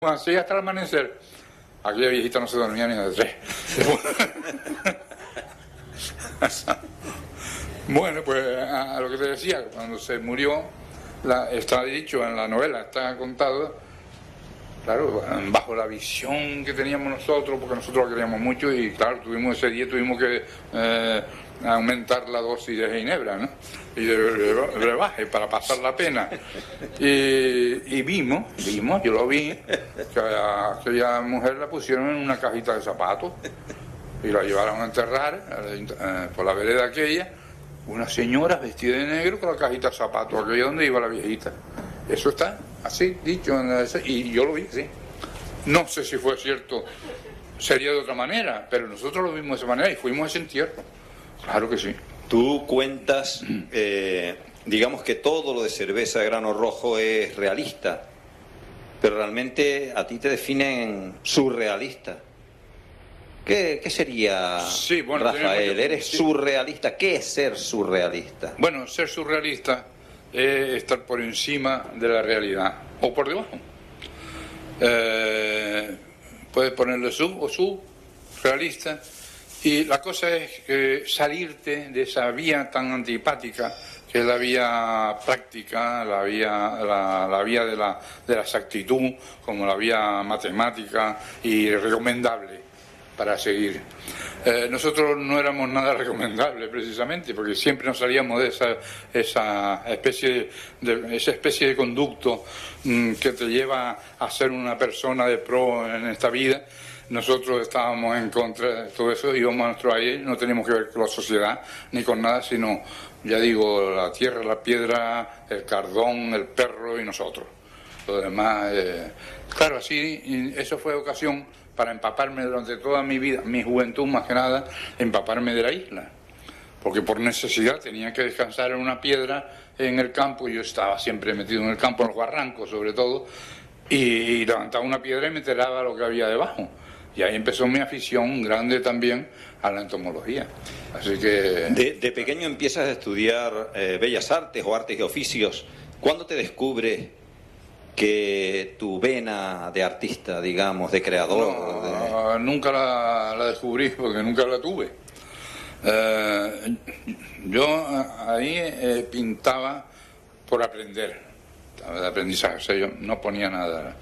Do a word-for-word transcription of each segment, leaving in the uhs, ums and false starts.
Así hasta el amanecer. Aquella viejita no se dormía ni de tres. Bueno, pues a, a lo que te decía, cuando se murió, la, está dicho en la novela, está contado, claro, bajo la visión que teníamos nosotros, porque nosotros la queríamos mucho y claro, tuvimos ese día, tuvimos que eh, aumentar la dosis de ginebra, ¿no? Y de brebaje para pasar la pena. Y, y vimos, vimos, yo lo vi, que a aquella mujer la pusieron en una cajita de zapatos y la llevaron a enterrar eh, por la vereda aquella, una señora vestida de negro con la cajita de zapatos, aquella donde iba la viejita. Eso está así, dicho, y yo lo vi, sí. No sé si fue cierto, sería de otra manera, pero nosotros lo vimos de esa manera y fuimos a ese entierro. Claro que sí. Tú cuentas, eh, digamos que todo lo de Cerveza de Grano Rojo es realista, pero realmente a ti te definen surrealista. ¿Qué, qué sería, sí, bueno, Rafael? Yo, ¿Eres sí. surrealista? ¿Qué es ser surrealista? Bueno, ser surrealista es estar por encima de la realidad, o por debajo. Eh, puedes ponerle sub o surrealista. Y la cosa es que salirte de esa vía tan antipática, que es la vía práctica, la vía, la, la vía de la, de la exactitud, como la vía matemática y recomendable para seguir. Eh, nosotros no éramos nada recomendable precisamente, porque siempre nos salíamos de esa, esa, especie, de, esa especie de conducto mmm, que te lleva a ser una persona de pro en esta vida. Nosotros estábamos en contra de todo eso, íbamos a nuestro aire, no teníamos que ver con la sociedad ni con nada, sino, ya digo, la tierra, la piedra, el cardón, el perro y nosotros. Lo demás, eh, claro, así, eso fue ocasión para empaparme durante toda mi vida, mi juventud más que nada, empaparme de la isla. Porque por necesidad tenía que descansar en una piedra en el campo, yo estaba siempre metido en el campo, en los barrancos sobre todo, y, y levantaba una piedra y me enteraba lo que había debajo. Y ahí empezó mi afición grande también a la entomología. Así que... De, de pequeño empiezas a estudiar eh, Bellas Artes o Artes y Oficios. ¿Cuándo te descubres que tu vena de artista, digamos, de creador... No, de... nunca la, la descubrí porque nunca la tuve. Eh, yo ahí eh, pintaba por aprender, de aprendizaje, o sea, yo no ponía nada.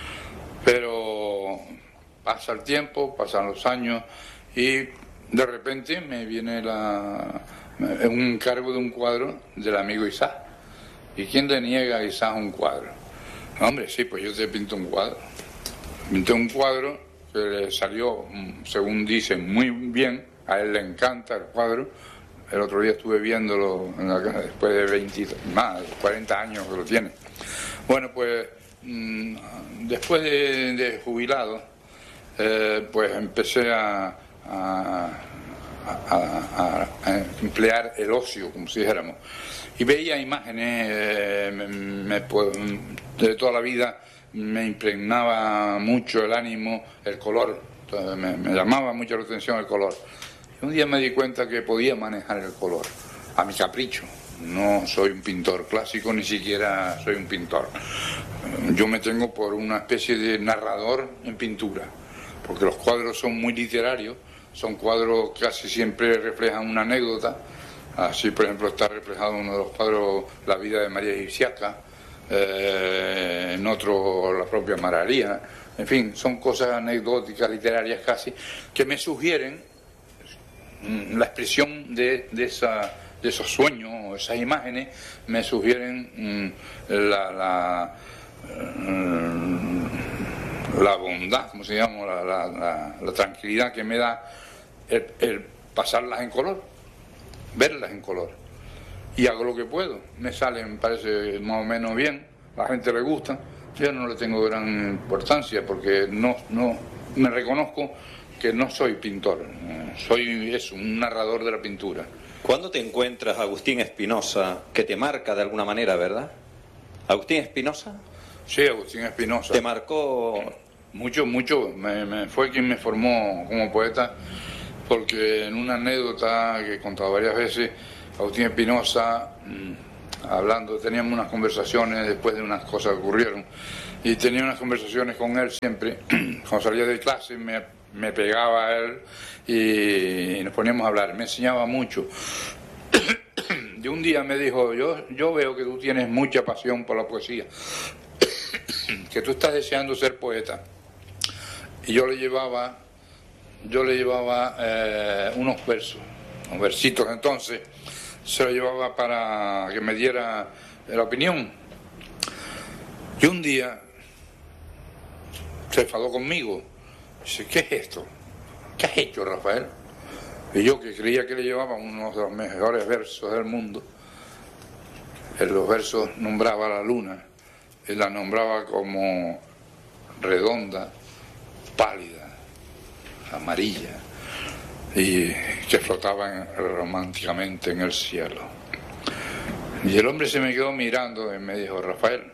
Pero... pasa el tiempo, pasan los años y de repente me viene la, un encargo de un cuadro del amigo Isaac. ¿Y quién le niega a Isaac un cuadro? No, hombre, sí, pues yo te pinto un cuadro. Pinté un cuadro que le salió, según dicen, muy bien. A él le encanta el cuadro. El otro día estuve viéndolo en la, después de veinte, más, cuarenta años que lo tiene. Bueno, pues después de, de jubilado, Eh, pues empecé a, a, a, a, a emplear el ocio, como si dijéramos, y veía imágenes, eh, me, me, de toda la vida me impregnaba mucho el ánimo, el color, me, me llamaba mucho la atención el color. Y un día me di cuenta que podía manejar el color a mi capricho. No soy un pintor clásico, ni siquiera soy un pintor. Yo me tengo por una especie de narrador en pintura, porque los cuadros son muy literarios, son cuadros que casi siempre reflejan una anécdota. Así, por ejemplo, está reflejado en uno de los cuadros la vida de María Egipciaca, eh, en otro la propia María. En fin, son cosas anecdóticas, literarias casi, que me sugieren la expresión de, de, esa, de esos sueños, esas imágenes, me sugieren mmm, la... la mmm, la bondad, como se llama, la, la, la, la tranquilidad que me da el, el pasarlas en color, verlas en color. Y hago lo que puedo. Me sale, me parece más o menos bien, a la gente le gusta. Yo no le tengo gran importancia porque no, no me reconozco que no soy pintor, soy eso, un narrador de la pintura. ¿Cuándo te encuentras a Agustín Espinosa, que te marca de alguna manera, verdad? ¿Agustín Espinosa? Sí, Agustín Espinosa. ¿Te marcó? Mucho, mucho. Me, me, fue quien me formó como poeta, porque en una anécdota que he contado varias veces, Agustín Espinosa, mmm, hablando, teníamos unas conversaciones después de unas cosas que ocurrieron, y tenía unas conversaciones con él siempre. Cuando salía de clase me, me pegaba a él y nos poníamos a hablar, me enseñaba mucho. Y un día me dijo, yo, yo veo que tú tienes mucha pasión por la poesía, que tú estás deseando ser poeta. Y yo le llevaba, yo le llevaba eh, unos versos, unos versitos, entonces se lo llevaba para que me diera la opinión. Y un día se enfadó conmigo. Dice, ¿qué es esto? ¿Qué has hecho, Rafael? Y yo, que creía que le llevaba uno de los mejores versos del mundo, en los versos nombraba a la luna, y la nombraba como redonda, pálida, amarilla, y que flotaba románticamente en el cielo. Y el hombre se me quedó mirando y me dijo, Rafael,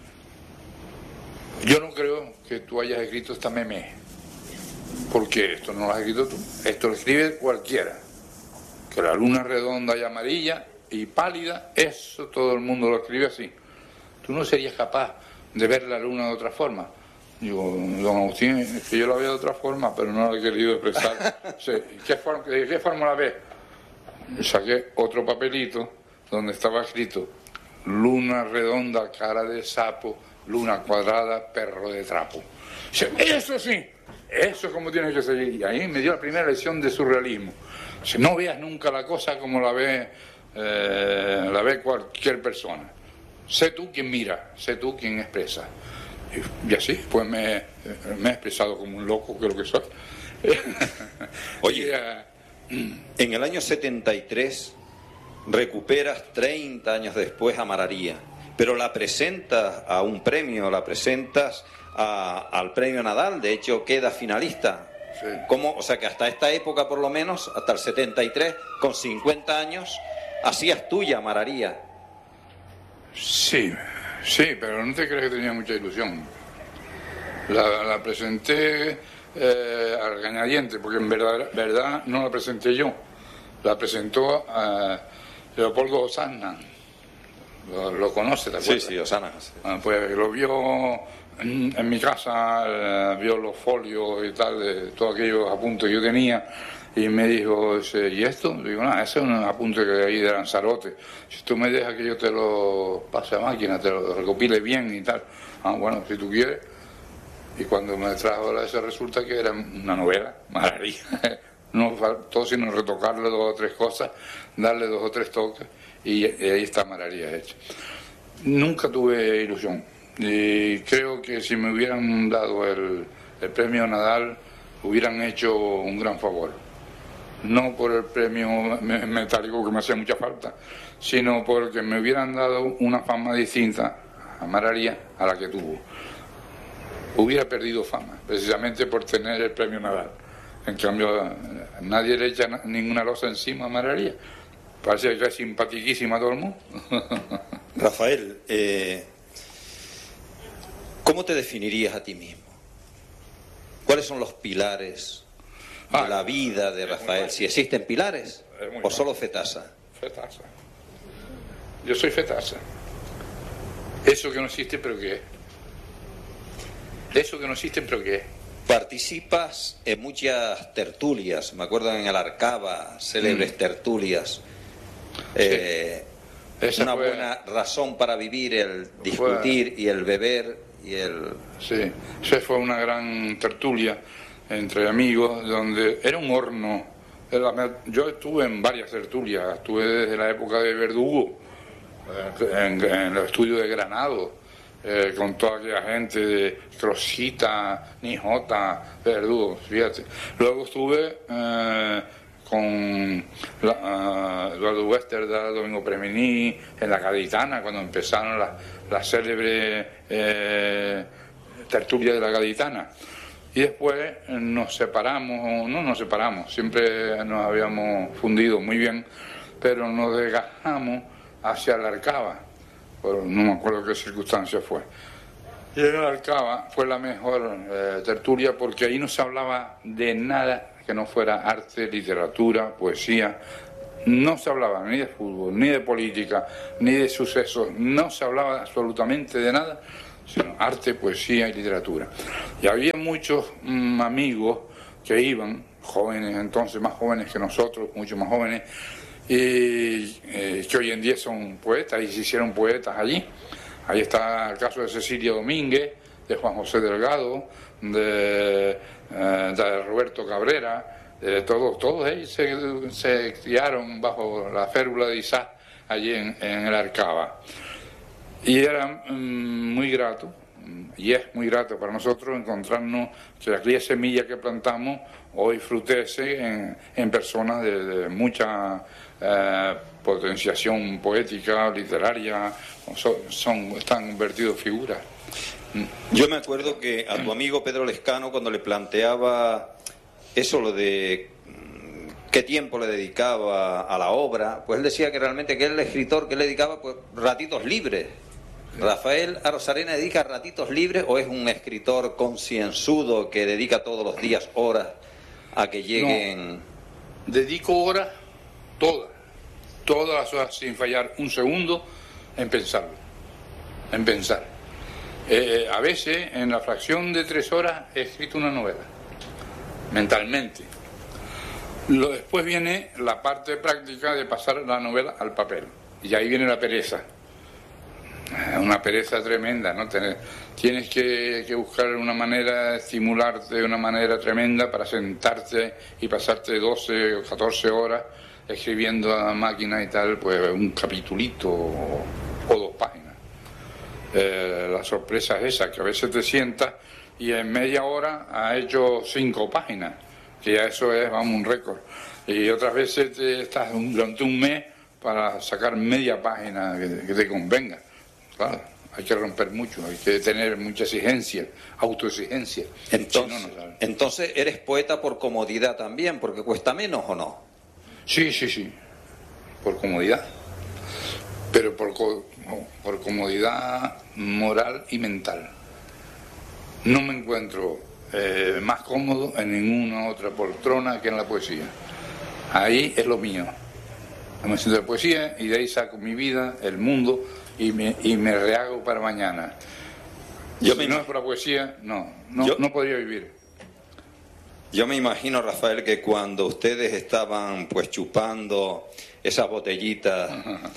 yo no creo que tú hayas escrito esta meme, porque esto no lo has escrito tú, esto lo escribe cualquiera, que la luna redonda y amarilla y pálida, eso todo el mundo lo escribe así. Tú no serías capaz de ver la luna de otra forma. Digo, don Agustín, es que yo la veo de otra forma, pero no la he querido expresar. Sí, ¿qué forma, ¿de qué forma la ves? Saqué otro papelito donde estaba escrito, luna redonda, cara de sapo, luna cuadrada, perro de trapo. Dice, eso sí, eso es como tienes que seguir. Y ahí me dio la primera lección de surrealismo. Dice, no veas nunca la cosa como la ve, eh, la ve cualquier persona. Sé tú quien mira, sé tú quien expresa. Y, y así, pues me, me he expresado como un loco, que es lo que soy. Oye, en el año setenta y tres recuperas treinta años después a Mararía, pero la presentas a un premio, la presentas a, al premio Nadal, de hecho queda finalista. Sí. ¿Cómo? O sea que hasta esta época, por lo menos, hasta el setenta y tres, con cincuenta años, hacías tuya Mararía. Sí, sí, pero no te crees que tenía mucha ilusión. La, la presenté eh, al regañadientes, porque en verdad, verdad no la presenté yo. La presentó a Leopoldo Osana. Lo, lo conoce, ¿te acuerdas? Sí, sí, Osana. Sí. Ah, pues lo vio en, en mi casa, eh, vio los folios y tal, de todos aquellos apuntes que yo tenía, y me dijo, ¿y esto? Le digo, nada, ese es un apunte que hay de Lanzarote. Si tú me dejas que yo te lo pase a máquina, te lo recopile bien y tal. Ah, bueno, si tú quieres. Y cuando me trajo eso, resulta que era una novela, Mararía. No faltó sino retocarle dos o tres cosas, darle dos o tres toques, y, y ahí está Mararía hecha. Nunca tuve ilusión. Y creo que si me hubieran dado el, el premio Nadal, hubieran hecho un gran favor. No por el premio metálico, que me hacía mucha falta, sino porque me hubieran dado una fama distinta a Mararía a la que tuvo. Hubiera perdido fama, precisamente por tener el premio Nadal. En cambio, nadie le echa ninguna losa encima a Mararía. Parece que es simpatiquísima a todo el mundo. Rafael, eh, ¿cómo te definirías a ti mismo? ¿Cuáles son los pilares de Ah, la vida de Rafael? Si existen pilares o solo fetasa. Fetasa. Yo soy fetasa. Eso que no existe, pero ¿qué es? Eso que no existe, pero ¿qué es? Participas en muchas tertulias, me acuerdo en el Arcaba, célebres mm. tertulias. Eh, sí. Una fue, buena razón para vivir, el discutir fue, y el beber y el... Sí, esa fue una gran tertulia entre amigos, donde era un horno. Era, yo estuve en varias tertulias, estuve desde la época de Verdugo, en, en los estudios de Granado, Eh, con toda aquella gente de Crosita, Nijota, Verdugo, fíjate. Luego estuve eh, con la, uh, Eduardo Westerda, Domingo Preminí, en la Gaditana, cuando empezaron las la célebres eh, tertulias de la Gaditana. Y después nos separamos, no nos separamos, siempre nos habíamos fundido muy bien, pero nos desgajamos hacia la Arcaba. Pero no me acuerdo qué circunstancia fue. Y en el Arcaba fue la mejor eh, tertulia, porque ahí no se hablaba de nada que no fuera arte, literatura, poesía. No se hablaba ni de fútbol, ni de política, ni de sucesos. No se hablaba absolutamente de nada, sino arte, poesía y literatura. Y había muchos mmm, amigos que iban, jóvenes entonces, más jóvenes que nosotros, mucho más jóvenes, y eh, que hoy en día son poetas y se hicieron poetas allí. Ahí está el caso de Cecilia Domínguez, de Juan José Delgado, de, eh, de Roberto Cabrera, de todos, todos ellos se, se criaron bajo la férula de Isaac allí en, en el Arcaba. Y era mmm, muy grato, y es muy grato para nosotros encontrarnos que aquella semilla que plantamos hoy frutece en, en personas de, de mucha eh, potenciación poética, literaria, son, son, están convertidos en figuras. Yo me acuerdo que a tu amigo Pedro Lescano, cuando le planteaba eso, lo de qué tiempo le dedicaba a la obra, pues él decía que realmente que él, el escritor, que le dedicaba pues ratitos libres. ¿Rafael Arozarena dedica ratitos libres o es un escritor concienzudo que dedica todos los días horas a que lleguen? No, dedico horas, todas, todas las horas sin fallar un segundo en pensarlo, en pensar. Eh, a veces en la fracción de tres horas he escrito una novela, mentalmente. Lo, después viene la parte práctica de pasar la novela al papel y ahí viene la pereza. Una pereza tremenda, ¿no? Tener, tienes que, que buscar una manera de estimularte de una manera tremenda para sentarte y pasarte doce o catorce horas escribiendo a la máquina y tal, pues un capitulito o, o dos páginas. Eh, la sorpresa es esa, que a veces te sientas y en media hora has hecho cinco páginas, que ya eso es, vamos, un récord. Y otras veces te estás durante un mes para sacar media página que, que te convenga. Claro, hay que romper mucho, hay que tener mucha exigencia, autoexigencia. Entonces, si no, no entonces eres poeta por comodidad también, porque cuesta menos, ¿o no? Sí, sí, sí, por comodidad, pero por, por comodidad moral y mental. No me encuentro eh, más cómodo en ninguna otra poltrona que en la poesía. Ahí es lo mío. Me siento de poesía y de ahí saco mi vida, el mundo, y me, y me rehago para mañana. Yo si me no es por la poesía, no, no, yo, no podría vivir. Yo me imagino, Rafael, que cuando ustedes estaban pues chupando esas botellitas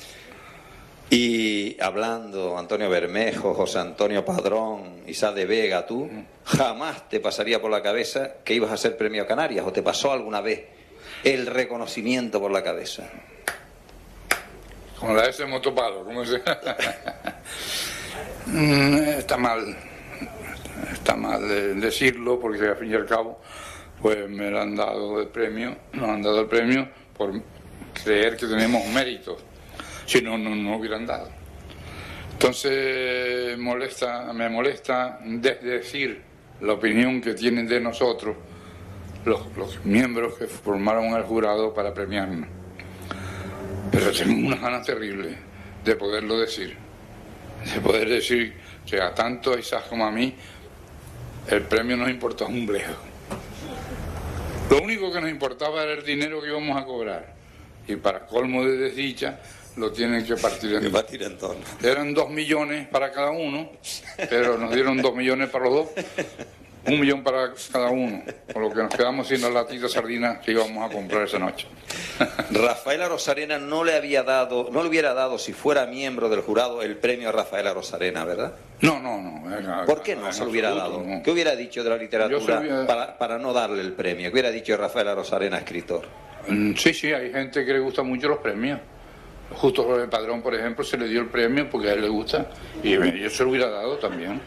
y hablando, Antonio Bermejo, José Antonio Padrón, Isá de Vega, tú, jamás te pasaría por la cabeza que ibas a ser premio Canarias, o te pasó alguna vez el reconocimiento por la cabeza. Como la de ese motopado, ¿cómo se Está mal, está mal de decirlo, porque al fin y al cabo, pues me lo han dado el premio, nos han dado el premio por creer que tenemos méritos, si no, no nos hubieran dado. Entonces, molesta, me molesta decir la opinión que tienen de nosotros los, los miembros que formaron el jurado para premiarnos. Pero tengo unas ganas terribles de poderlo decir, de poder decir que a tanto a Isaac como a mí el premio nos importaba un bledo. Lo único que nos importaba era el dinero que íbamos a cobrar, y para colmo de desdicha lo tienen que partir en dos. en torno. Eran dos millones para cada uno, pero nos dieron dos millones para los dos, un millón para cada uno, con lo que nos quedamos sin las latitas sardinas que íbamos a comprar esa noche. Rafael Arozarena no le había dado, no le hubiera dado, si fuera miembro del jurado, el premio a Rafael Arozarena, ¿verdad? No, no, no. Venga, ¿Por qué no se lo hubiera dado? No. ¿Qué hubiera dicho de la literatura sabía... para, para no darle el premio? ¿Qué hubiera dicho de Rafael Arozarena, escritor? Sí, sí, hay gente que le gusta mucho los premios. Justo Jorge Padrón, por ejemplo, se le dio el premio porque a él le gusta, y yo se lo hubiera dado también.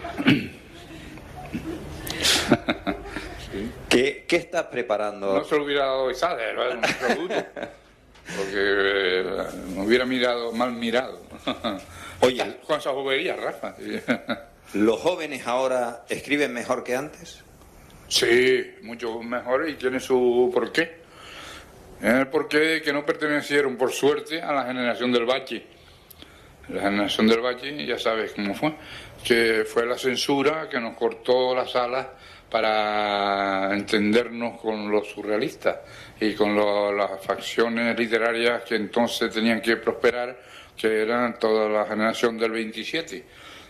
Sí. ¿Qué, ¿Qué estás preparando? No se lo hubiera dado Isade, era un absoluto, porque eh, me hubiera mirado, mal mirado. Oye, con esas boberías, Rafa. ¿Los jóvenes ahora escriben mejor que antes? Sí, mucho mejor, y tiene su porqué. El porqué de que no pertenecieron, por suerte, a la generación del Bachi. La generación del Bachi, ya sabes cómo fue, que fue la censura que nos cortó las alas para entendernos con los surrealistas y con lo, las facciones literarias que entonces tenían que prosperar, que eran toda la generación del veintisiete.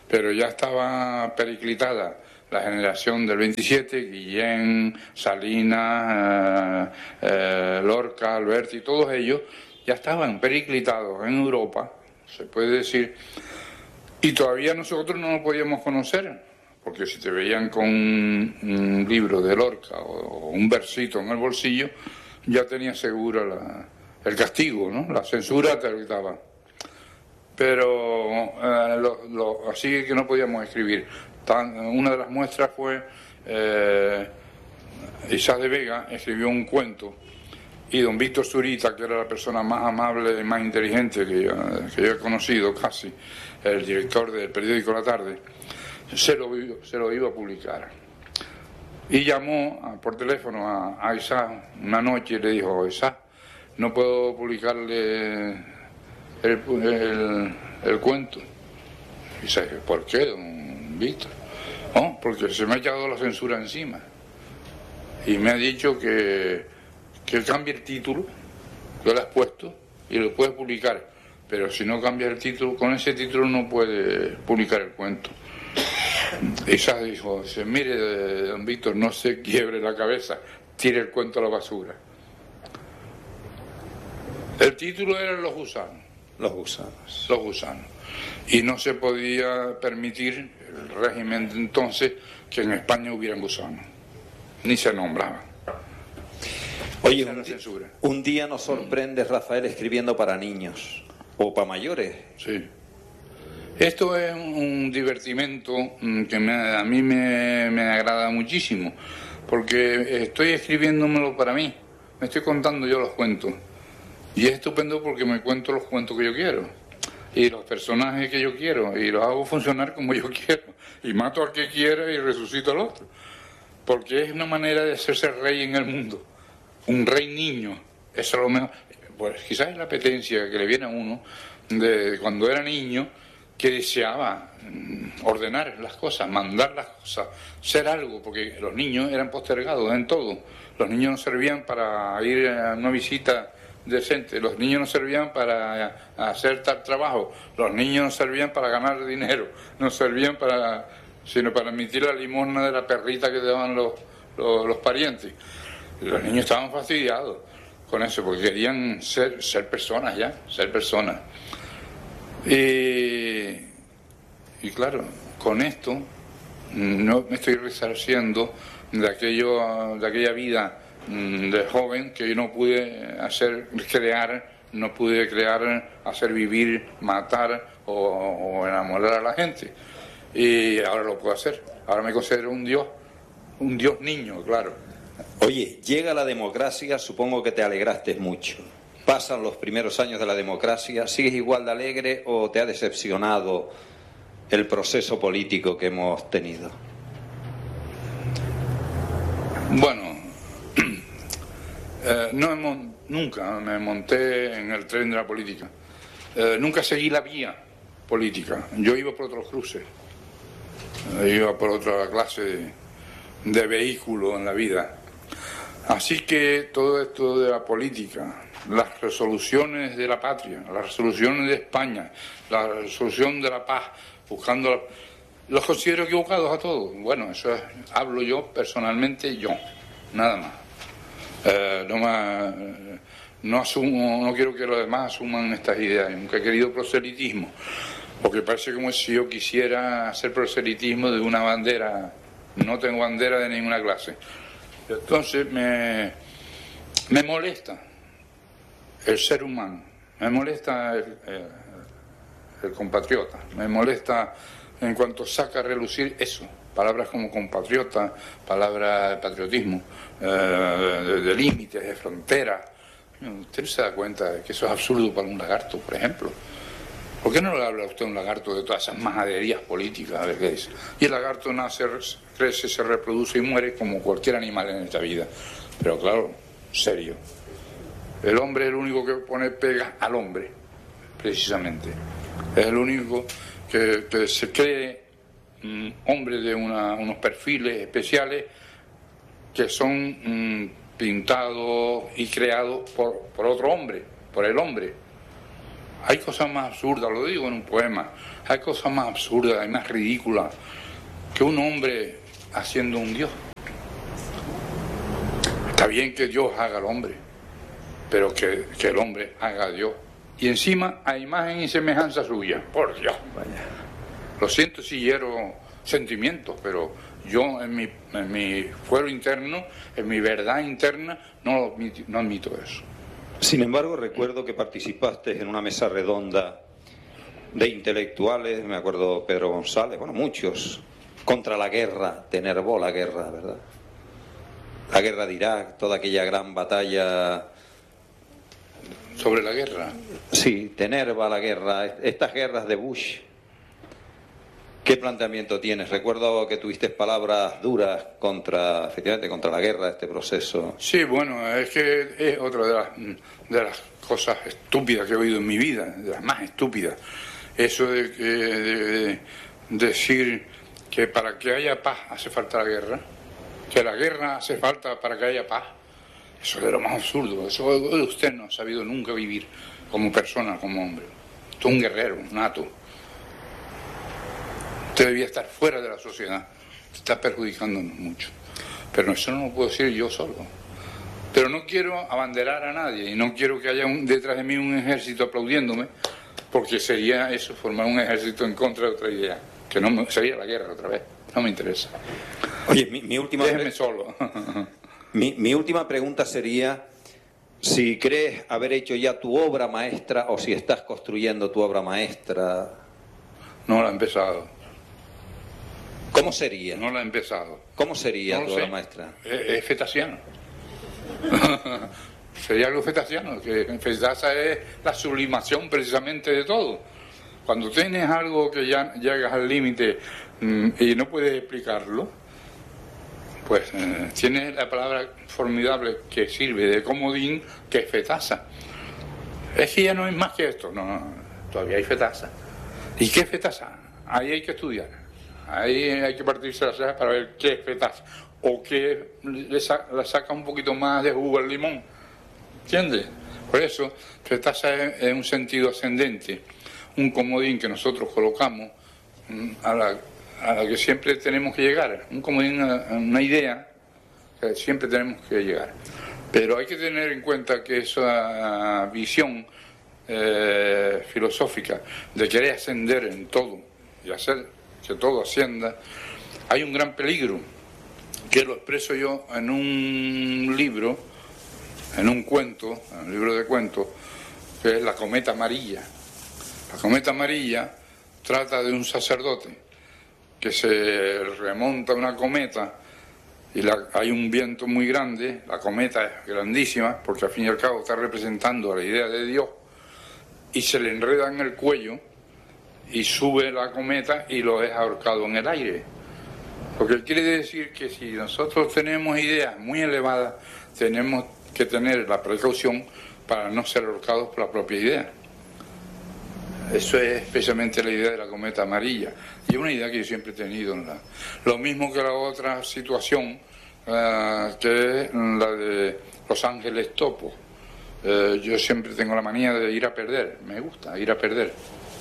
pero ya estaba periclitada la generación del veintisiete, Guillén, Salinas, eh, eh, Lorca, Alberti, todos ellos ya estaban periclitados en Europa, se puede decir, y todavía nosotros no nos podíamos conocer, porque si te veían con un, un libro de Lorca o, o un versito en el bolsillo, ya tenías segura la, el castigo, ¿no? La censura te evitaba. Pero eh, lo, lo, así que no podíamos escribir. Tan, una de las muestras fue eh, Isaac de Vega escribió un cuento y don Víctor Zurita, que era la persona más amable y más inteligente que yo, que yo he conocido casi, el director del periódico La Tarde, se lo, se lo iba a publicar. Y llamó a, por teléfono a, a Isaac una noche y le dijo: Isaac, no puedo publicarle el, el, el cuento. Y dice: ¿por qué, don Víctor? Oh, porque se me ha echado la censura encima. Y me ha dicho que, que cambie el título, yo lo has puesto y lo puedes publicar. Pero si no cambia el título, con ese título no puede publicar el cuento. Isaac dijo: dice, mire, don Víctor, no se quiebre la cabeza, tire el cuento a la basura. El título era Los gusanos. Los gusanos. Los gusanos. Y no se podía permitir el régimen de entonces que en España hubieran gusanos. Ni se nombraban. Oye, un, un día nos sorprende Rafael escribiendo para niños o para mayores. Sí. Esto es un divertimento que me, a mí me, me agrada muchísimo, porque estoy escribiéndomelo para mí, me estoy contando yo los cuentos. Y es estupendo porque me cuento los cuentos que yo quiero, y los personajes que yo quiero, y los hago funcionar como yo quiero, y mato al que quiera y resucito al otro. Porque es una manera de hacerse rey en el mundo, un rey niño, eso es lo mejor. Pues quizás es la apetencia que le viene a uno de cuando era niño, que deseaba ordenar las cosas, mandar las cosas, ser algo, porque los niños eran postergados en todo. Los niños no servían para ir a una visita decente, los niños no servían para hacer tal trabajo, los niños no servían para ganar dinero, no servían para, sino para emitir la limosna de la perrita que daban los, los, los parientes. Los niños estaban fastidiados con eso, porque querían ser, ser personas ya, ser personas. Y, y claro, con esto no me estoy resarciendo de aquello, de aquella vida de joven que yo no pude hacer crear, no pude crear, hacer vivir, matar o, o enamorar a la gente. Y ahora lo puedo hacer. Ahora me considero un dios, un dios niño, claro. Oye, llega la democracia, supongo que te alegraste mucho. Pasan los primeros años de la democracia, ¿sigues igual de alegre o te ha decepcionado el proceso político que hemos tenido? Bueno, eh, no hemos, nunca me monté en el tren de la política. Eh, nunca seguí la vía política. Yo iba por otros cruces. Eh, iba por otra clase de, de vehículo en la vida. Así que todo esto de la política, las resoluciones de la patria, las resoluciones de España, la resolución de la paz, buscando, los considero equivocados a todos. Bueno, eso es, hablo yo personalmente, yo, nada más. Eh, no, más no asumo, no quiero que los demás asuman estas ideas. Nunca he querido proselitismo, porque parece como si yo quisiera hacer proselitismo de una bandera. No tengo bandera de ninguna clase. Entonces me, me molesta el ser humano, me molesta el, el, el compatriota, me molesta en cuanto saca a relucir eso, palabras como compatriota, palabras de patriotismo, eh, de, de límites, de fronteras. Usted se da cuenta de que eso es absurdo para un lagarto, por ejemplo. ¿Por qué no le habla a usted a un lagarto de todas esas majaderías políticas? A ver qué dice. Y el lagarto nace, crece, se reproduce y muere como cualquier animal en esta vida. Pero claro, serio. El hombre es el único que pone pegas al hombre, precisamente. Es el único que, que se cree um, hombre de una, unos perfiles especiales que son um, pintados y creados por, por otro hombre, por el hombre. Hay cosas más absurdas, lo digo en un poema, hay cosas más absurdas y más ridículas que un hombre haciendo un Dios. Está bien que Dios haga al hombre, pero que, que el hombre haga a Dios. Y encima a imagen y semejanza suya, por Dios. Vaya. Lo siento si hiero sentimientos, pero yo en mi, en mi fuero interno, en mi verdad interna, no, no admito eso. Sin embargo, recuerdo que participaste en una mesa redonda de intelectuales, me acuerdo Pedro González, bueno, muchos, contra la guerra, te enervó la guerra, ¿verdad? La guerra de Irak, toda aquella gran batalla. ¿Sobre la guerra? Sí, te enerva la guerra, estas guerras de Bush. ¿Qué planteamiento tienes? Recuerdo que tuviste palabras duras contra, efectivamente, contra la guerra, este proceso. Sí, bueno, es que es otra de las, de las cosas estúpidas que he oído en mi vida, de las más estúpidas. Eso de, de, de decir que para que haya paz hace falta la guerra, que la guerra hace falta para que haya paz. Eso es de lo más absurdo. Eso usted no ha sabido nunca vivir como persona, como hombre. Usted es un guerrero, nato. Usted debía estar fuera de la sociedad. Está perjudicándonos mucho. Pero eso no lo puedo decir yo solo. Pero no quiero abanderar a nadie y no quiero que haya un, detrás de mí un ejército aplaudiéndome, porque sería eso, formar un ejército en contra de otra idea, que no me, sería la guerra otra vez. No me interesa. Oye, mi, mi última... Déjeme solo. mi, mi última pregunta sería si crees haber hecho ya tu obra maestra o si estás construyendo tu obra maestra. No la he empezado. ¿Cómo sería? No la he empezado. ¿Cómo sería no tu sé. obra maestra? Es, es fetasiano. Sería algo fetasiano, que fetasa es la sublimación precisamente de todo. Cuando tienes algo que ya llegas al límite mmm, y no puedes explicarlo, pues eh, tienes la palabra formidable que sirve de comodín, que es fetasa. Es que ya no es más que esto, no, no, todavía hay fetasa. ¿Y qué es fetasa? Ahí hay que estudiar. Ahí hay que partirse las cejas para ver qué es fetasa o qué le, sa le saca un poquito más de jugo al limón. ¿Entiendes? Por eso, fetasa es, es un sentido ascendente, un comodín que nosotros colocamos a la, a la que siempre tenemos que llegar, un comodín, una, una idea que siempre tenemos que llegar. Pero hay que tener en cuenta que esa visión eh, filosófica de querer ascender en todo y hacer que todo ascienda, hay un gran peligro, que lo expreso yo en un libro, en un cuento, en un libro de cuentos, que es La cometa amarilla. La cometa amarilla trata de un sacerdote que se remonta a una cometa y la, hay un viento muy grande, la cometa es grandísima, porque al fin y al cabo está representando la idea de Dios, y se le enreda en el cuello y sube la cometa y lo deja ahorcado en el aire. Lo que quiere decir que si nosotros tenemos ideas muy elevadas, tenemos que tener la precaución para no ser ahorcados por la propia idea. Eso es especialmente la idea de la cometa amarilla, y es una idea que yo siempre he tenido. En la... Lo mismo que la otra situación, uh, que es la de Los Ángeles Topo. Uh, yo siempre tengo la manía de ir a perder, me gusta ir a perder.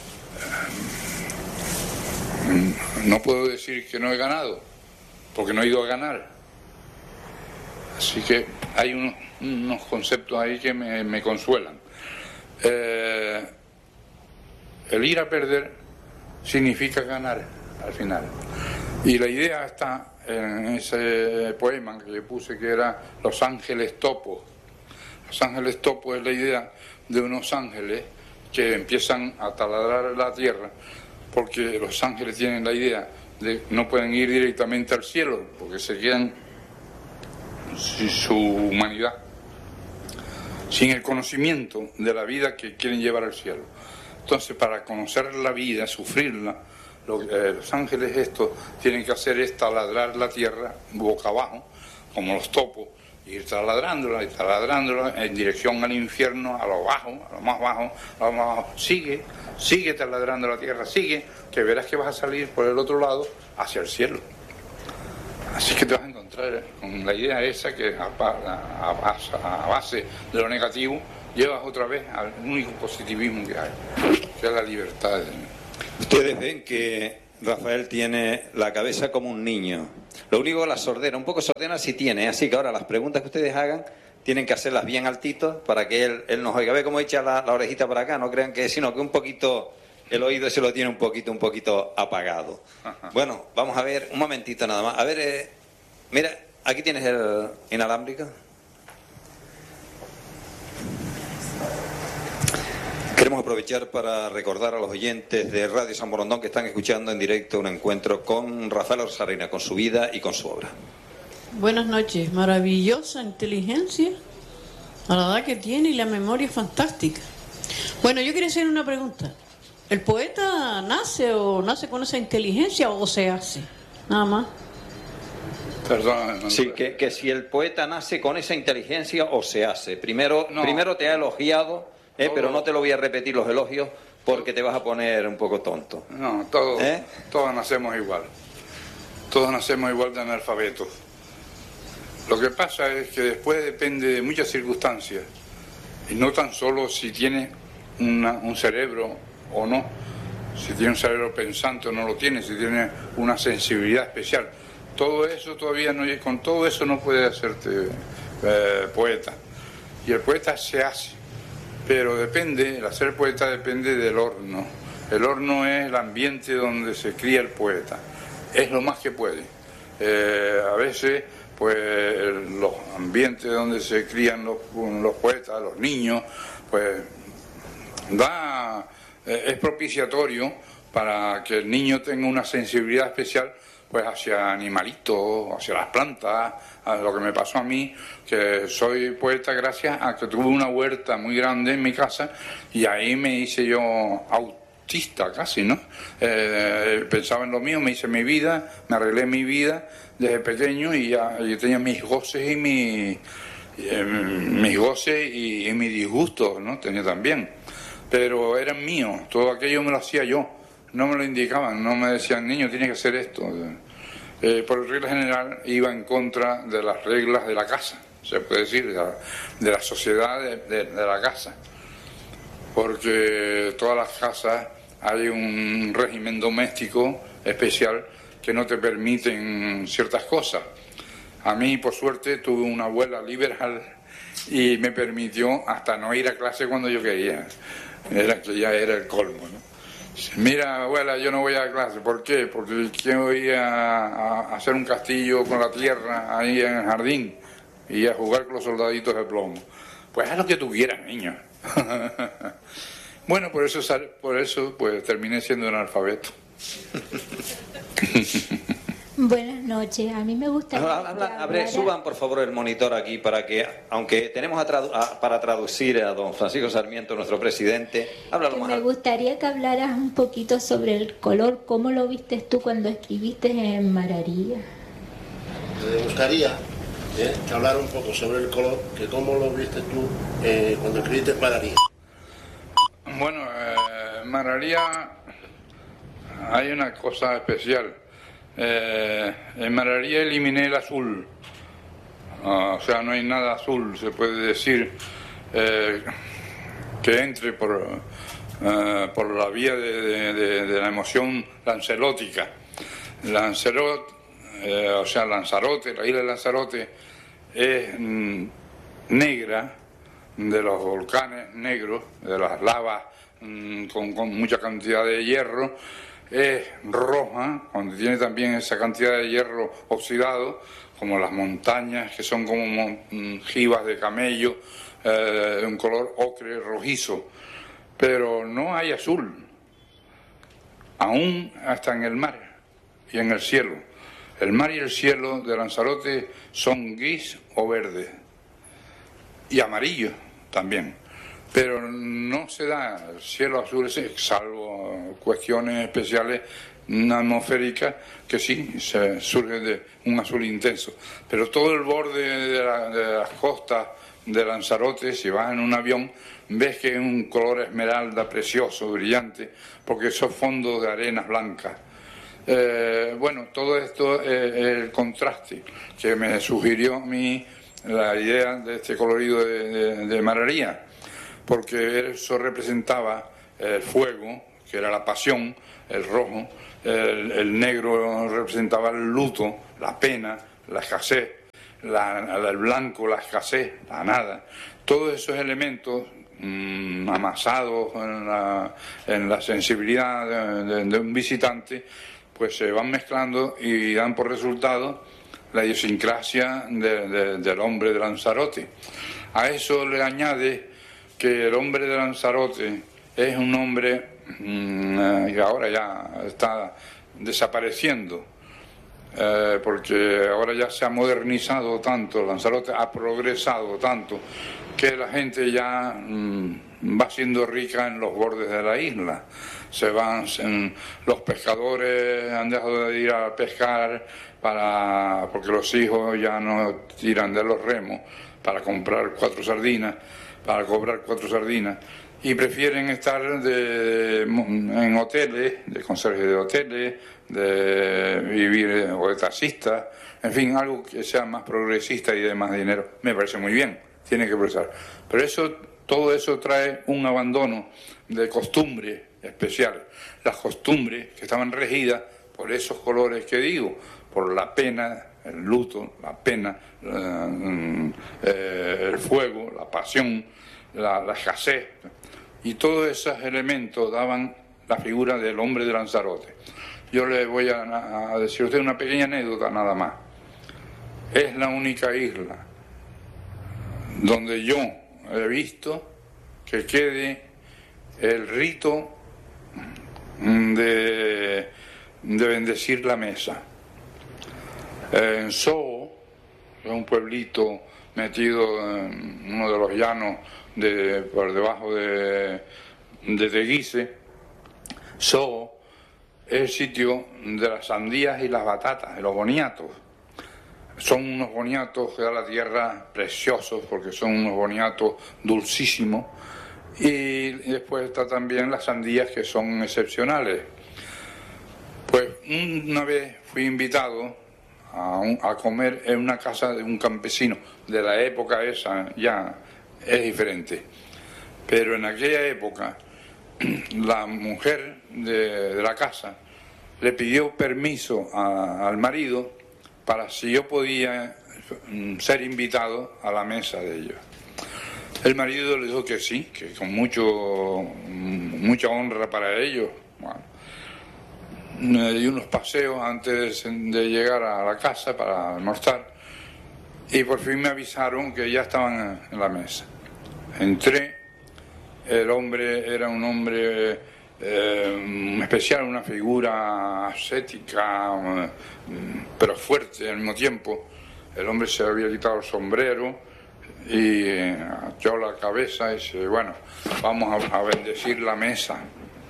Uh, no puedo decir que no he ganado, porque no he ido a ganar. Así que hay unos, unos conceptos ahí que me, me consuelan. Eh, el ir a perder significa ganar al final. Y la idea está en ese poema que yo puse, que era Los Ángeles Topo. Los Ángeles Topo es la idea de unos ángeles que empiezan a taladrar la tierra, porque los ángeles tienen la idea de que no pueden ir directamente al cielo, porque se quedan sin su humanidad, sin el conocimiento de la vida que quieren llevar al cielo. Entonces, para conocer la vida, sufrirla, lo, eh, los ángeles estos tienen que hacer es taladrar la tierra boca abajo, como los topos, ir taladrándola y taladrándola en dirección al infierno, a lo bajo, a lo más bajo, a lo más bajo. Sigue, sigue taladrando la tierra, sigue, que verás que vas a salir por el otro lado hacia el cielo. Así que te vas a encontrar con la idea esa que a, a, a, base, a base de lo negativo llevas otra vez al único positivismo que hay, que es la libertad. Ustedes ven que Rafael tiene la cabeza como un niño. Lo único, la sordera, un poco sordera sí tiene, así que ahora las preguntas que ustedes hagan tienen que hacerlas bien altitos para que él, él nos oiga. Ve cómo echa la, la orejita para acá, no crean que, sino que un poquito, el oído ese lo tiene un poquito, un poquito apagado. Ajá. Bueno, vamos a ver, un momentito nada más. A ver, eh, mira, aquí tienes el inalámbrico. Queremos aprovechar para recordar a los oyentes de Radio San Borondón que están escuchando en directo un encuentro con Rafael Orsarrina, con su vida y con su obra. Buenas noches. Maravillosa inteligencia, a la edad que tiene, y la memoria es fantástica. Bueno, yo quería hacer una pregunta. ¿El poeta nace o nace con esa inteligencia o se hace? Nada más. Perdón. No, sí, que, que si el poeta nace con esa inteligencia o se hace. Primero, no. primero te ha elogiado... Eh, todo, pero no te lo voy a repetir los elogios porque te vas a poner un poco tonto. No, todos, ¿Eh? todos nacemos igual. Todos nacemos igual de analfabetos. Lo que pasa es que después depende de muchas circunstancias. Y no tan solo si tiene una, un cerebro o no. Si tiene un cerebro pensante o no lo tiene. Si tiene una sensibilidad especial. Todo eso todavía no... Con todo eso no puede hacerte eh, poeta. Y el poeta se hace. Pero depende, el hacer poeta depende del horno. El horno es el ambiente donde se cría el poeta. Es lo más que puede. Eh, a veces, pues, los ambientes donde se crían los, los poetas, los niños, pues, da, eh, es propiciatorio para que el niño tenga una sensibilidad especial, pues, hacia animalitos, hacia las plantas, a lo que me pasó a mí, que soy poeta gracias a que tuve una huerta muy grande en mi casa y ahí me hice yo autista casi, ¿no? Eh, pensaba en lo mío, me hice mi vida, me arreglé mi vida desde pequeño y ya yo tenía mis goces y mi, eh, mis goces y, y mis disgustos, ¿no? Tenía también, pero eran míos, todo aquello me lo hacía yo. No me lo indicaban, no me decían, niño, tienes que hacer esto. Eh, por regla general iba en contra de las reglas de la casa, se puede decir, de la, de la sociedad de, de, de la casa. Porque todas las casas hay un régimen doméstico especial que no te permiten ciertas cosas. A mí, por suerte, tuve una abuela liberal y me permitió hasta no ir a clase cuando yo quería. Era que ya era el colmo, ¿no? Mira, abuela, yo no voy a clase. ¿Por qué? Porque quiero ir a, a hacer un castillo con la tierra ahí en el jardín y a jugar con los soldaditos de plomo. Pues haz lo que tú quieras, niño. Bueno, por eso, por eso pues terminé siendo un analfabeto. Buenas noches, a mí me gustaría... Habla, habla, abre, suban por favor el monitor aquí para que, aunque tenemos a tradu a, para traducir a don Francisco Sarmiento, nuestro presidente, háblalo más. Me gustaría que hablaras un poquito sobre el color, ¿cómo lo viste tú cuando escribiste en Mararía? Me gustaría eh, que hablara un poco sobre el color, que cómo lo viste tú eh, cuando escribiste en Mararía. Bueno, eh, en Mararía hay una cosa especial. Eh, en Mararía eliminé el azul, uh, o sea, no hay nada azul, se puede decir, eh, que entre por, uh, por la vía de, de, de, de la emoción lancelótica. Lancelot, eh, o sea, Lanzarote, la isla de Lanzarote es mm, negra, de los volcanes negros, de las lavas mm, con, con mucha cantidad de hierro. Es roja, cuando tiene también esa cantidad de hierro oxidado, como las montañas, que son como jibas de camello, eh, de un color ocre rojizo. Pero no hay azul, aún hasta en el mar y en el cielo. El mar y el cielo de Lanzarote son gris o verde, y amarillo también. Pero no se da el cielo azul, salvo cuestiones especiales atmosféricas que sí se surge de un azul intenso. Pero todo el borde de, la, de las costas de Lanzarote, si vas en un avión, ves que es un color esmeralda precioso, brillante, porque son fondos de arenas blancas. Eh, bueno, todo esto es el contraste que me sugirió a mí la idea de este colorido de, de, de Mararía. porque eso representaba el fuego, que era la pasión, el rojo, el, el negro representaba el luto, la pena, la escasez, la, el blanco, la escasez, la nada. Todos esos elementos mmm, amasados en la, en la sensibilidad de, de, de un visitante, pues se van mezclando y dan por resultado la idiosincrasia de, de, del hombre de Lanzarote. A eso le añade que el hombre de Lanzarote es un hombre mmm, que ahora ya está desapareciendo, eh, porque ahora ya se ha modernizado tanto, Lanzarote ha progresado tanto, que la gente ya mmm, va siendo rica en los bordes de la isla. Se van, en, los pescadores han dejado de ir a pescar para, porque los hijos ya no tiran de los remos para comprar cuatro sardinas, para cobrar cuatro sardinas, y prefieren estar de, en hoteles, de conserje de hoteles, de vivir o de taxistas, en fin, algo que sea más progresista y de más dinero. Me parece muy bien, tiene que progresar. Pero eso, todo eso trae un abandono de costumbres especiales. Las costumbres que estaban regidas por esos colores que digo, por la pena, el luto, la pena, eh, eh, el fuego, la pasión, la, la escasez, y todos esos elementos daban la figura del hombre de Lanzarote. Yo le voy a, a decir a usted una pequeña anécdota nada más. Es la única isla donde yo he visto que quede el rito de, de bendecir la mesa. En Soo, es un pueblito metido en uno de los llanos de, por debajo de, de Teguise, Soo es el sitio de las sandías y las batatas, de los boniatos. Son unos boniatos que da la tierra preciosos, porque son unos boniatos dulcísimos, y después está también las sandías, que son excepcionales. Pues una vez fui invitado a, un, a comer en una casa de un campesino de la época esa, ya es diferente, pero en aquella época la mujer de, de la casa le pidió permiso a, al marido para si yo podía ser invitado a la mesa de ellos. El marido le dijo que sí, que con mucho mucha honra para ellos. Bueno, me di unos paseos antes de llegar a la casa para almorzar, y por fin me avisaron que ya estaban en la mesa. Entré, el hombre era un hombre eh, especial, una figura ascética, eh, pero fuerte al mismo tiempo. El hombre se había quitado el sombrero y echó la cabeza y dice, bueno, vamos a, a bendecir la mesa.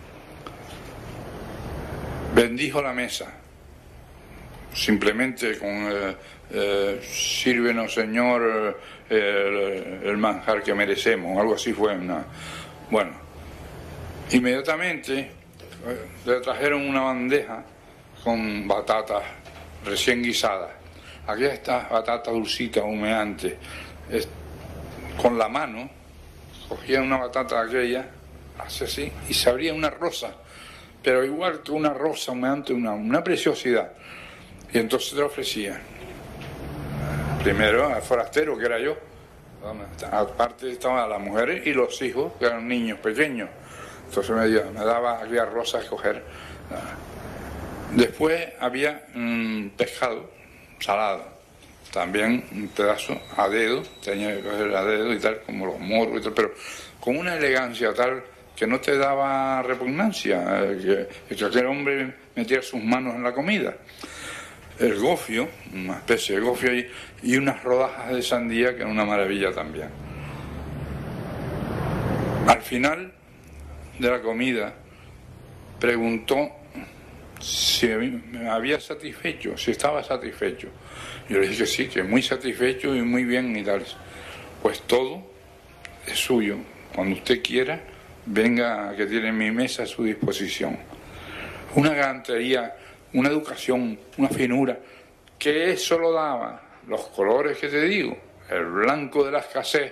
Bendijo la mesa, simplemente con eh, eh, sírvenos, Señor, eh, el, el manjar que merecemos, algo así fue. Una... Bueno, inmediatamente eh, le trajeron una bandeja con batatas recién guisadas. Aquí estas batatas dulcitas, humeantes, es, con la mano cogía una batata aquella, hace así, y se abría una rosa, pero igual que una rosa humeante, una, una preciosidad. Y entonces te lo ofrecía. Primero al forastero, que era yo. Aparte estaban las mujeres y los hijos, que eran niños pequeños. Entonces me, dio, me daba aquella rosa a escoger. Después había mmm, pescado salado. También un pedazo a dedo, tenía que coger a dedo y tal, como los morros y tal, pero con una elegancia tal que no te daba repugnancia, eh, que, que aquel hombre metiera sus manos en la comida. El gofio, una especie de gofio y, y unas rodajas de sandía, que era una maravilla también. Al final de la comida preguntó si me había satisfecho, si estaba satisfecho. Yo le dije que sí, que muy satisfecho y muy bien y tal. Pues todo es suyo. Cuando usted quiera, venga, que tiene mi mesa a su disposición. Una galantería, una educación, una finura, que eso lo daba los colores que te digo, el blanco de la escasez,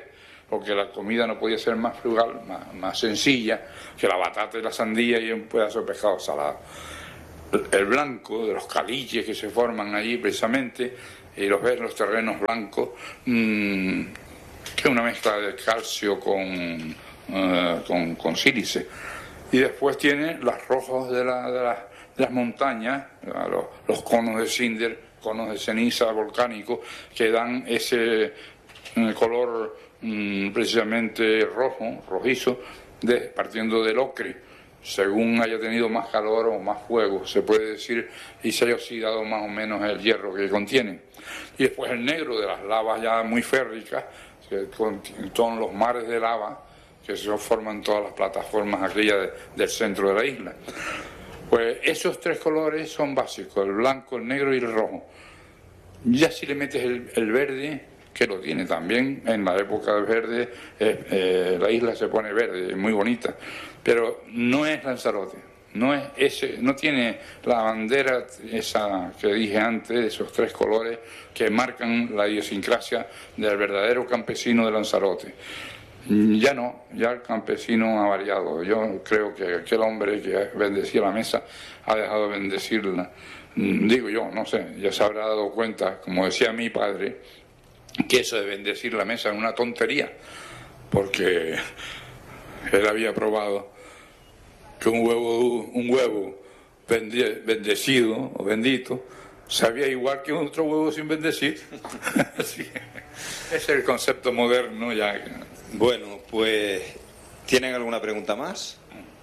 porque la comida no podía ser más frugal, más, más sencilla que la batata y la sandía y un pedazo de pescado salado. El blanco de los caliches que se forman allí precisamente, y los ves los terrenos blancos, mmm, que es una mezcla de calcio con, uh, con, con sílice. Y después tiene los rojos de, la, de, la, de las montañas, los, los conos de cinder, conos de ceniza volcánico, que dan ese uh, color um, precisamente rojo, rojizo, de, partiendo del ocre, según haya tenido más calor o más fuego, se puede decir, y se haya oxidado más o menos el hierro que contiene. Y después el negro de las lavas ya muy férricas, que son los mares de lava que se forman todas las plataformas aquellas de, del centro de la isla. Pues esos tres colores son básicos, el blanco, el negro y el rojo. Ya si le metes el, el verde, que lo tiene también, en la época del verde, eh, eh, la isla se pone verde, muy bonita, pero no es Lanzarote, no es ese, no tiene la bandera esa que dije antes, esos tres colores que marcan la idiosincrasia del verdadero campesino de Lanzarote. Ya no, ya el campesino ha variado. Yo creo que aquel hombre que bendecía la mesa ha dejado de bendecirla. Digo yo, no sé, ya se habrá dado cuenta, como decía mi padre, que eso de bendecir la mesa es una tontería, porque él había probado que un huevo, un huevo bendecido o bendito sabía igual que otro huevo sin bendecir. Así que ese es el concepto moderno ya. Bueno, pues ¿tienen alguna pregunta más?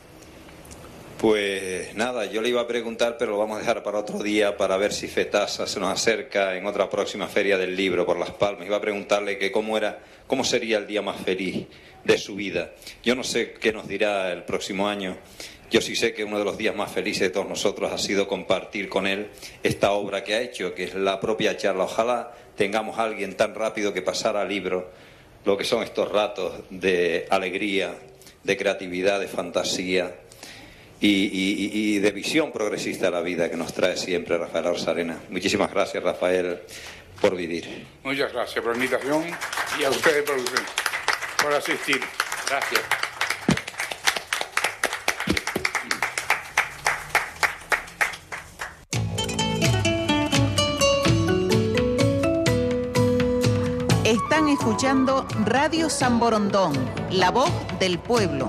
Pues nada, yo le iba a preguntar, pero lo vamos a dejar para otro día, para ver si FETASA se nos acerca en otra próxima feria del libro por Las Palmas. Iba a preguntarle que cómo era, cómo sería el día más feliz de su vida. Yo no sé qué nos dirá el próximo año. Yo sí sé que uno de los días más felices de todos nosotros ha sido compartir con él esta obra que ha hecho, que es la propia charla. Ojalá tengamos a alguien tan rápido que pasara al libro lo que son estos ratos de alegría, de creatividad, de fantasía y, y, y de visión progresista de la vida que nos trae siempre Rafael Arosa-Arena. Muchísimas gracias, Rafael, por vivir. Muchas gracias por la invitación y a ustedes por, por asistir. Gracias. Están escuchando Radio San Borondón, la voz del pueblo.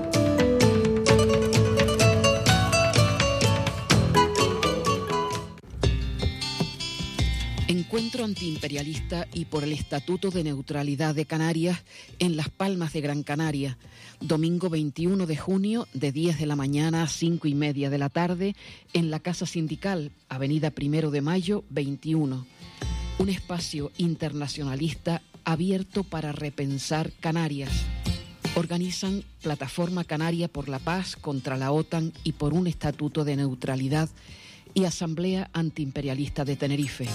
Encuentro antiimperialista y por el Estatuto de Neutralidad de Canarias en Las Palmas de Gran Canaria, domingo veintiuno de junio de diez de la mañana a cinco y media de la tarde en la Casa Sindical, Avenida Primero de Mayo veintiuno. Un espacio internacionalista abierto para repensar Canarias. Organizan Plataforma Canaria por la Paz contra la OTAN y por un Estatuto de Neutralidad y Asamblea Antiimperialista de Tenerife.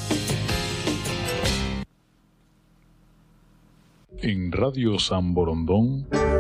En Radio San Borondón